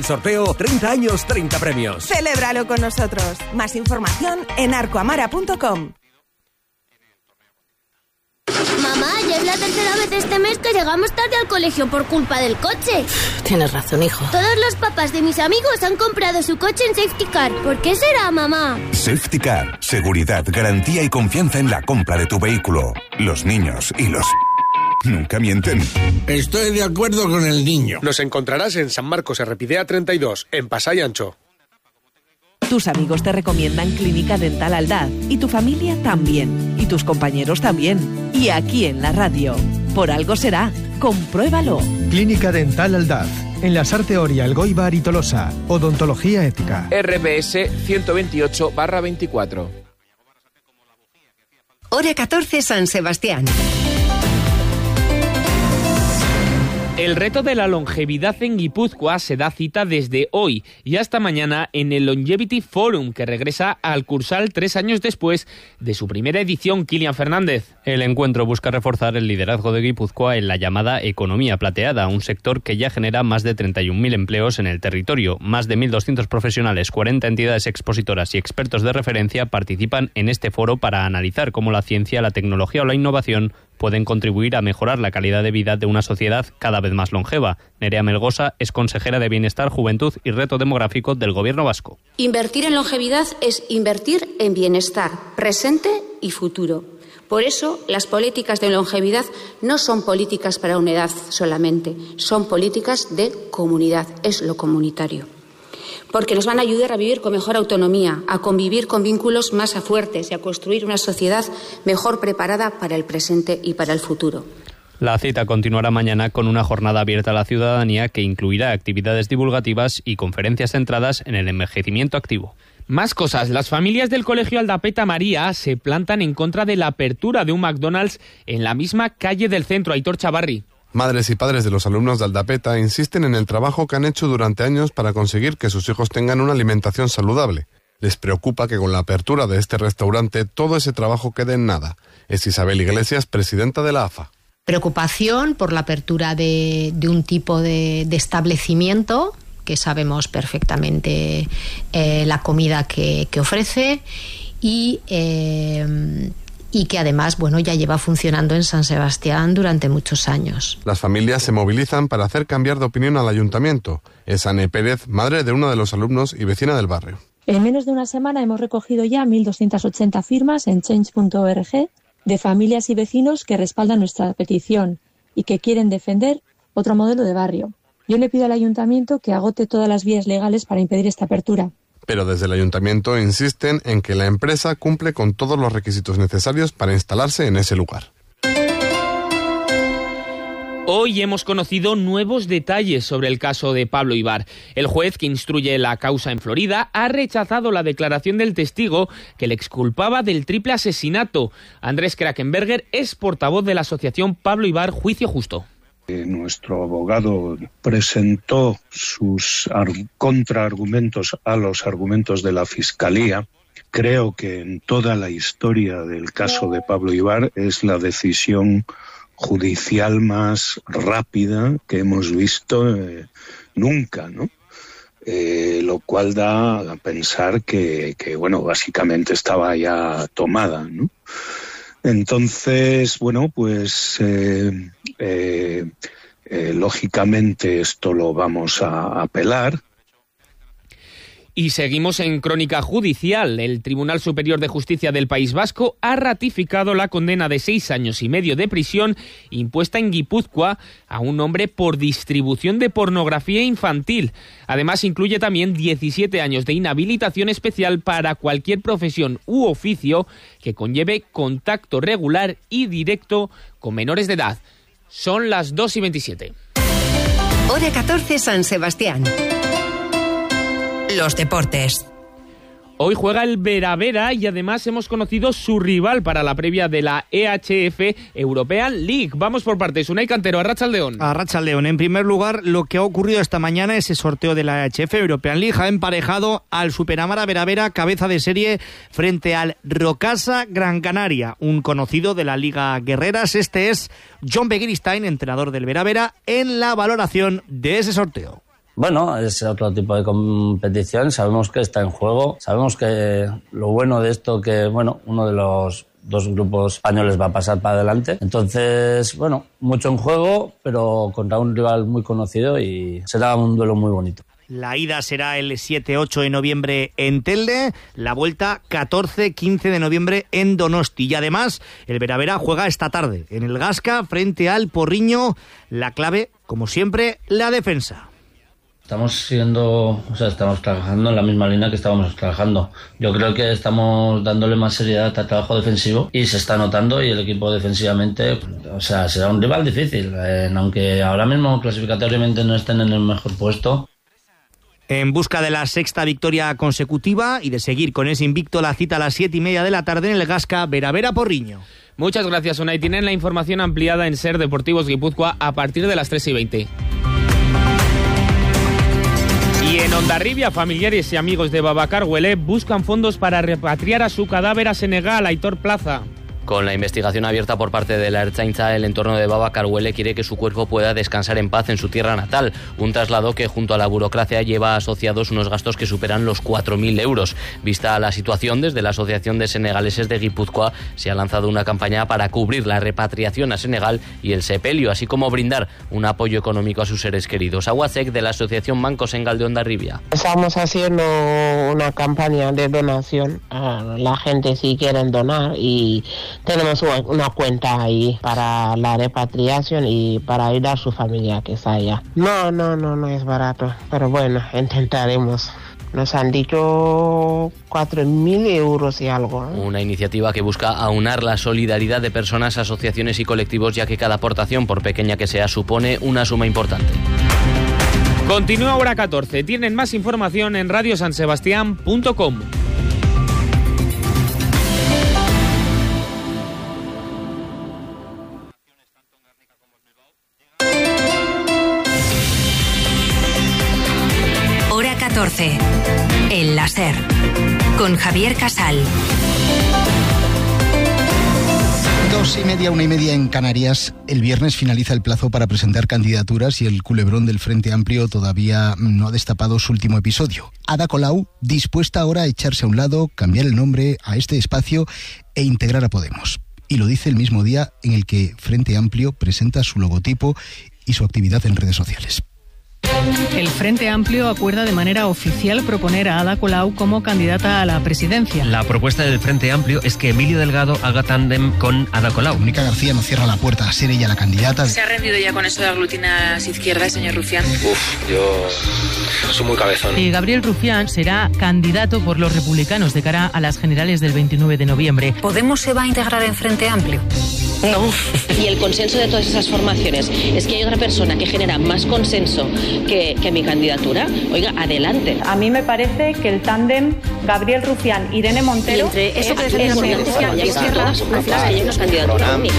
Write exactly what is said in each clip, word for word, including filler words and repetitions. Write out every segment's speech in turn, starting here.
Sorteo treinta años, treinta premios. Celébralo con nosotros. Más información en arcoamara punto com. Mamá, ya es la tercera vez este mes que llegamos tarde al colegio por culpa del coche. Tienes razón, hijo. Todos los papás de mis amigos han comprado su coche en Safety Car. ¿Por qué será, mamá? Safety Car. Seguridad, garantía y confianza en la compra de tu vehículo. Los niños y los... nunca mienten. Estoy de acuerdo con el niño. Nos encontrarás en San Marcos Errepidea treinta y dos, en Pasay Ancho. Tus amigos te recomiendan Clínica Dental Aldaz y tu familia también, y tus compañeros también, y aquí en la radio. Por algo será. Compruébalo. Clínica Dental Aldaz, en la Sarte Oria, Elgoibar y Tolosa. Odontología ética. R B S ciento veintiocho barra veinticuatro. Hora catorce, San Sebastián. El reto de la longevidad en Guipúzcoa se da cita desde hoy y hasta mañana en el Longevity Forum, que regresa al Cursal tres años después de su primera edición. Kilian Fernández. El encuentro busca reforzar el liderazgo de Guipúzcoa en la llamada economía plateada, un sector que ya genera más de treinta y un mil empleos en el territorio. Más de mil doscientos profesionales, cuarenta entidades expositoras y expertos de referencia participan en este foro para analizar cómo la ciencia, la tecnología o la innovación pueden contribuir a mejorar la calidad de vida de una sociedad cada vez más longeva. Nerea Melgosa es consejera de Bienestar, Juventud y Reto Demográfico del Gobierno vasco. Invertir en longevidad es invertir en bienestar, presente y futuro. Por eso, las políticas de longevidad no son políticas para una edad solamente, son políticas de comunidad, es lo comunitario. Porque nos van a ayudar a vivir con mejor autonomía, a convivir con vínculos más fuertes y a construir una sociedad mejor preparada para el presente y para el futuro. La cita continuará mañana con una jornada abierta a la ciudadanía que incluirá actividades divulgativas y conferencias centradas en el envejecimiento activo. Más cosas. Las familias del Colegio Aldapeta María se plantan en contra de la apertura de un McDonald's en la misma calle del centro. Aitor Chavarri. Madres y padres de los alumnos de Aldapeta insisten en el trabajo que han hecho durante años para conseguir que sus hijos tengan una alimentación saludable. Les preocupa que con la apertura de este restaurante todo ese trabajo quede en nada. Es Isabel Iglesias, presidenta de la A F A. Preocupación por la apertura de, de un tipo de, de establecimiento que sabemos perfectamente eh, la comida que, que ofrece y... Eh, y que además, bueno, ya lleva funcionando en San Sebastián durante muchos años. Las familias se movilizan para hacer cambiar de opinión al ayuntamiento. Es Ane Pérez, madre de uno de los alumnos y vecina del barrio. En menos de una semana hemos recogido ya mil doscientas ochenta firmas en change punto org de familias y vecinos que respaldan nuestra petición y que quieren defender otro modelo de barrio. Yo le pido al ayuntamiento que agote todas las vías legales para impedir esta apertura. Pero desde el ayuntamiento insisten en que la empresa cumple con todos los requisitos necesarios para instalarse en ese lugar. Hoy hemos conocido nuevos detalles sobre el caso de Pablo Ibar. El juez que instruye la causa en Florida ha rechazado la declaración del testigo que le exculpaba del triple asesinato. Andrés Krakenberger es portavoz de la asociación Pablo Ibar Juicio Justo. Nuestro abogado presentó sus contraargumentos a los argumentos de la Fiscalía. Creo que en toda la historia del caso de Pablo Ibar es la decisión judicial más rápida que hemos visto eh, nunca, ¿no? Eh, lo cual da a pensar que, que, bueno, básicamente estaba ya tomada, ¿no? Entonces, bueno, pues eh, eh, eh, lógicamente esto lo vamos a apelar. Y seguimos en crónica judicial. El Tribunal Superior de Justicia del País Vasco ha ratificado la condena de seis años y medio de prisión impuesta en Guipúzcoa a un hombre por distribución de pornografía infantil. Además, incluye también diecisiete años de inhabilitación especial para cualquier profesión u oficio que conlleve contacto regular y directo con menores de edad. Son las dos y veintisiete. Hora catorce, San Sebastián. Los deportes. Hoy juega el Veravera y además hemos conocido su rival para la previa de la E H F European League. Vamos por partes. Unai Cantero, Arratsaldeon. Arratsaldeon. En primer lugar, lo que ha ocurrido esta mañana, ese sorteo de la E H F European League ha emparejado al Superamara Veravera, cabeza de serie, frente al Rocasa Gran Canaria, un conocido de la Liga Guerreras. Este es John Begiristain, entrenador del Veravera, en la valoración de ese sorteo. Bueno, es otro tipo de competición, sabemos que está en juego, sabemos que lo bueno de esto que, bueno, uno de los dos grupos españoles va a pasar para adelante. Entonces, bueno, mucho en juego, pero contra un rival muy conocido y será un duelo muy bonito. La ida será el siete ocho de noviembre en Telde, la vuelta catorce quince de noviembre en Donosti. Y además, el Veravera juega esta tarde en el Gasca frente al Porriño. La clave, como siempre, la defensa. Estamos siendo, o sea, estamos trabajando en la misma línea que estábamos trabajando. Yo creo que estamos dándole más seriedad al trabajo defensivo y se está notando, y el equipo defensivamente, o sea, será un rival difícil, eh, aunque ahora mismo clasificatoriamente no estén en el mejor puesto. En busca de la sexta victoria consecutiva y de seguir con ese invicto, la cita a las siete y media de la tarde en el Gasca Veravera Porriño. Muchas gracias, Unai. Tienen la información ampliada en Ser Deportivos Guipúzcoa a partir de las tres y veinte. Y en Hondarribia, familiares y amigos de Babacar Huelé buscan fondos para repatriar a su cadáver a Senegal. Aitor Plaza. Con la investigación abierta por parte de la Ertzaintza, el entorno de Babacar Huelé quiere que su cuerpo pueda descansar en paz en su tierra natal. Un traslado que, junto a la burocracia, lleva asociados unos gastos que superan los cuatro mil euros. Vista la situación, desde la Asociación de Senegaleses de Guipúzcoa se ha lanzado una campaña para cubrir la repatriación a Senegal y el sepelio, así como brindar un apoyo económico a sus seres queridos. Aguasec, de la Asociación Banco Sengal de Hondarribia. Estamos haciendo una campaña de donación a la gente si quieren donar, y tenemos una cuenta ahí para la repatriación y para ayudar a su familia que está allá. No, no, no, no es barato, pero bueno, intentaremos. Nos han dicho cuatro mil euros y algo, ¿eh? Una iniciativa que busca aunar la solidaridad de personas, asociaciones y colectivos, ya que cada aportación, por pequeña que sea, supone una suma importante. Continúa Hora catorce. Tienen más información en radio san sebastián punto com. catorce. El láser. Con Javier Casal. Dos y media, una y media en Canarias. El viernes finaliza el plazo para presentar candidaturas y el culebrón del Frente Amplio todavía no ha destapado su último episodio. Ada Colau, dispuesta ahora a echarse a un lado, cambiar el nombre a este espacio e integrar a Podemos. Y lo dice el mismo día en el que Frente Amplio presenta su logotipo y su actividad en redes sociales. El Frente Amplio acuerda de manera oficial proponer a Ada Colau como candidata a la presidencia. La propuesta del Frente Amplio es que Emilio Delgado haga tándem con Ada Colau. Mónica García no cierra la puerta a ser ella la candidata. ¿Se ha rendido ya con eso de aglutinar las izquierdas, señor Rufián? Uf, yo soy muy cabezón. Y Gabriel Rufián será candidato por los republicanos de cara a las generales del veintinueve de noviembre. ¿Podemos se va a integrar en Frente Amplio? No. Y el consenso de todas esas formaciones es que hay otra persona que genera más consenso que, que mi candidatura. Oiga, adelante. A mí me parece que el tándem Gabriel Rufián, Irene Montero... Y entre eso que defienden los dirigentes que hay izquierdas, hay una candidatura única.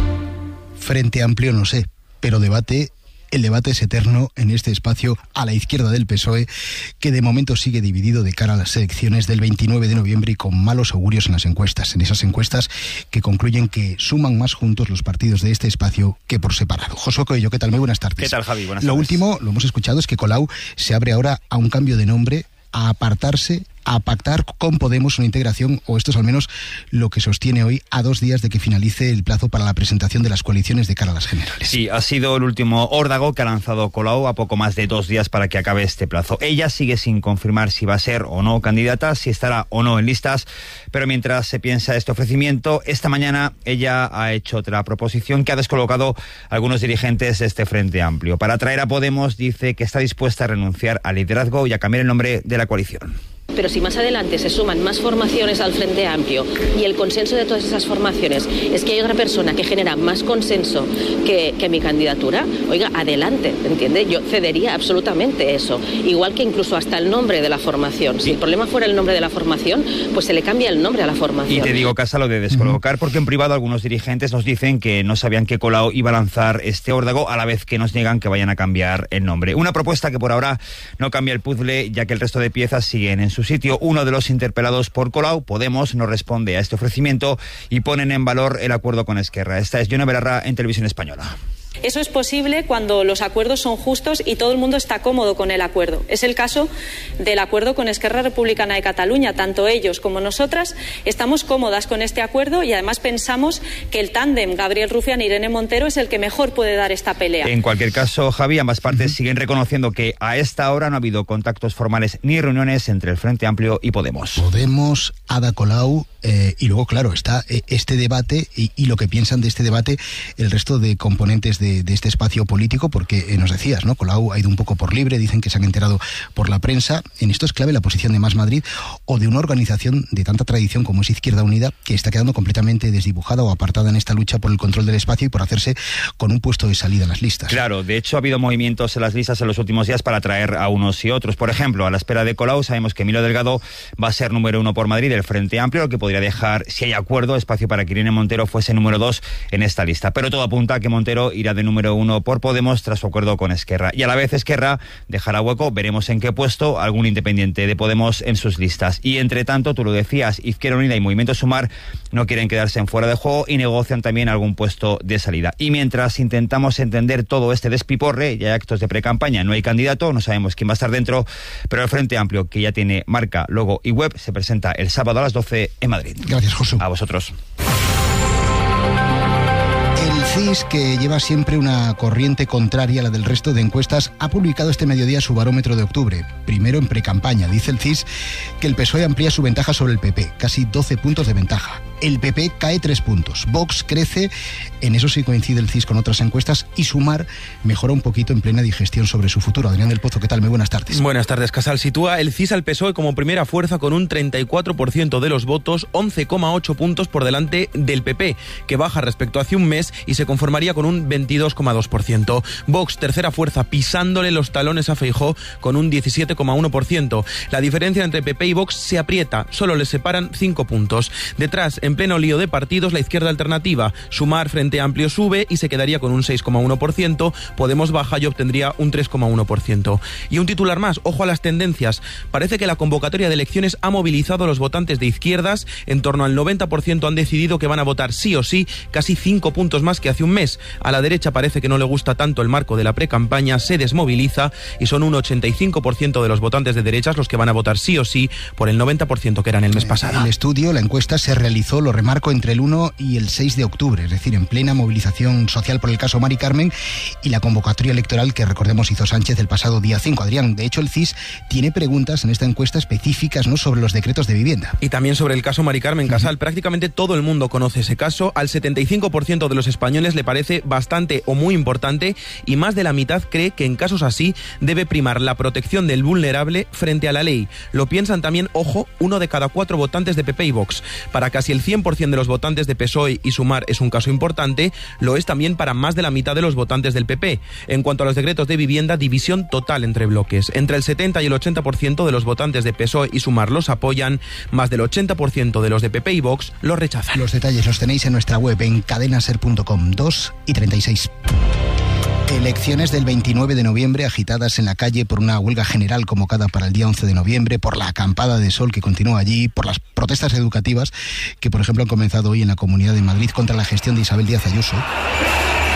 Frente Amplio no sé, pero debate... El debate es eterno en este espacio a la izquierda del P S O E, que de momento sigue dividido de cara a las elecciones del veintinueve de noviembre y con malos augurios en las encuestas. En esas encuestas que concluyen que suman más juntos los partidos de este espacio que por separado. Josué Coello, ¿qué tal? Muy buenas tardes. ¿Qué tal, Javi? Buenas Lo tardes. último, lo hemos escuchado, es que Colau se abre ahora a un cambio de nombre, a apartarse, a pactar con Podemos una integración, o esto es al menos lo que sostiene hoy, a dos días de que finalice el plazo para la presentación de las coaliciones de cara a las generales. Sí, ha sido el último órdago que ha lanzado Colau a poco más de dos días para que acabe este plazo. Ella sigue sin confirmar si va a ser o no candidata, si estará o no en listas, pero mientras se piensa este ofrecimiento, esta mañana ella ha hecho otra proposición que ha descolocado a algunos dirigentes de este Frente Amplio. Para atraer a Podemos, dice que está dispuesta a renunciar al liderazgo y a cambiar el nombre de la coalición. Pero si más adelante se suman más formaciones al Frente Amplio y el consenso de todas esas formaciones es que hay otra persona que genera más consenso que, que mi candidatura, oiga, adelante, ¿entiende? Yo cedería absolutamente eso. Igual que incluso hasta el nombre de la formación. Si el problema fuera el nombre de la formación, pues se le cambia el nombre a la formación. Y te digo, Casa, lo de descolocar, porque en privado algunos dirigentes nos dicen que no sabían que Colau iba a lanzar este órdago, a la vez que nos niegan que vayan a cambiar el nombre. Una propuesta que por ahora no cambia el puzzle, ya que el resto de piezas siguen en su sitio. Uno de los interpelados por Colau, Podemos, no responde a este ofrecimiento y ponen en valor el acuerdo con Esquerra. Esta es Yone Belarra en Televisión Española. Eso es posible cuando los acuerdos son justos y todo el mundo está cómodo con el acuerdo. Es el caso del acuerdo con Esquerra Republicana de Cataluña. Tanto ellos como nosotras estamos cómodas con este acuerdo y además pensamos que el tándem Gabriel Rufián e Irene Montero es el que mejor puede dar esta pelea. En cualquier caso, Javi, ambas partes siguen reconociendo que a esta hora no ha habido contactos formales ni reuniones entre el Frente Amplio y Podemos. Podemos, Ada Colau, eh, y luego, claro, está eh, este debate y, y lo que piensan de este debate el resto de componentes de, de este espacio político, porque eh, nos decías, ¿no? Colau ha ido un poco por libre, dicen que se han enterado por la prensa. En esto es clave la posición de Más Madrid o de una organización de tanta tradición como es Izquierda Unida, que está quedando completamente desdibujada o apartada en esta lucha por el control del espacio y por hacerse con un puesto de salida en las listas. Claro, de hecho ha habido movimientos en las listas en los últimos días para atraer a unos y otros. Por ejemplo, a la espera de Colau sabemos que Emilio Delgado va a ser número uno por Madrid del Frente Amplio, lo que podría dejar, si hay acuerdo, espacio para que Irene Montero fuese número dos en esta lista. Pero todo apunta a que Montero irá de número uno por Podemos tras su acuerdo con Esquerra. Y a la vez Esquerra dejará hueco, veremos en qué puesto, algún independiente de Podemos en sus listas. Y entre tanto, tú lo decías, Izquierda Unida y Movimiento Sumar no quieren quedarse en fuera de juego y negocian también algún puesto de salida. Y mientras intentamos entender todo este despiporre, ya hay actos de precampaña, no hay candidato, no sabemos quién va a estar dentro, pero el Frente Amplio, que ya tiene marca, logo y web, se presenta el sábado a las doce en Madrid. Gracias, Josu. A vosotros. El C I S, que lleva siempre una corriente contraria a la del resto de encuestas, ha publicado este mediodía su barómetro de octubre. Primero en precampaña. Dice el C I S que el P S O E amplía su ventaja sobre el P P, casi doce puntos de ventaja. El P P cae tres puntos. Vox crece, en eso sí coincide el C I S con otras encuestas, y Sumar mejora un poquito en plena digestión sobre su futuro. Adrián del Pozo, ¿qué tal? Muy buenas tardes. Buenas tardes, Casal. Sitúa el C I S al P S O E como primera fuerza con un treinta y cuatro por ciento de los votos, once coma ocho puntos por delante del P P, que baja respecto a hace un mes y se conformaría con un veintidós coma dos por ciento. Vox, tercera fuerza, pisándole los talones a Feijóo con un diecisiete coma uno por ciento. La diferencia entre P P y Vox se aprieta, solo les separan cinco puntos. Detrás, en pleno lío de partidos, la izquierda alternativa. Sumar, Frente Amplio sube y se quedaría con un seis coma uno por ciento. Podemos baja y obtendría un tres coma uno por ciento. Y un titular más, ojo a las tendencias. Parece que la convocatoria de elecciones ha movilizado a los votantes de izquierdas. En torno al noventa por ciento han decidido que van a votar sí o sí, casi cinco puntos más que hace un mes. A la derecha parece que no le gusta tanto el marco de la precampaña, se desmoviliza y son un ochenta y cinco por ciento de los votantes de derechas los que van a votar sí o sí por el noventa por ciento que eran el mes pasado. El estudio, la encuesta, se realizó, lo remarco, entre el uno y el seis de octubre, es decir, en plena movilización social por el caso Mari Carmen y la convocatoria electoral que, recordemos, hizo Sánchez el pasado día cinco. Adrián, de hecho el C I S tiene preguntas en esta encuesta específicas, ¿no?, sobre los decretos de vivienda. Y también sobre el caso Mari Carmen, Casal. Uh-huh. Prácticamente todo el mundo conoce ese caso. Al setenta y cinco por ciento de los españoles le parece bastante o muy importante y más de la mitad cree que en casos así debe primar la protección del vulnerable frente a la ley. Lo piensan también, ojo, uno de cada cuatro votantes de P P y Vox. Para casi el cien por ciento de los votantes de P S O E y Sumar es un caso importante, lo es también para más de la mitad de los votantes del P P. En cuanto a los decretos de vivienda, división total entre bloques. Entre el setenta y el ochenta por ciento de los votantes de P S O E y Sumar los apoyan, más del ochenta por ciento de los de P P y Vox los rechazan. Los detalles los tenéis en nuestra web en cadenaser punto com. dos y treinta y seis. Elecciones del veintinueve de noviembre, agitadas en la calle por una huelga general convocada para el día once de noviembre, por la acampada de sol que continúa allí, por las protestas educativas que, por ejemplo, han comenzado hoy en la Comunidad de Madrid contra la gestión de Isabel Díaz Ayuso.